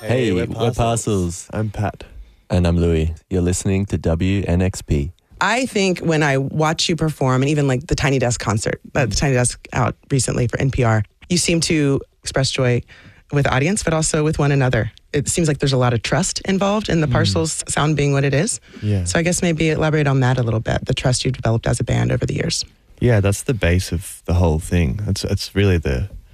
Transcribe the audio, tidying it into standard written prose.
Hey, we're Parcels. I'm Pat. And I'm Louis. You're listening to WNXP. I think when I watch you perform, and even like the Tiny Desk concert, the Tiny Desk out recently for NPR, you seem to express joy with the audience, but also with one another. It seems like there's a lot of trust involved in the Parcels sound being what it is. Yeah. So I guess maybe elaborate on that a little bit, the trust you've developed as a band over the years. Yeah, that's the base of the whole thing. It's really the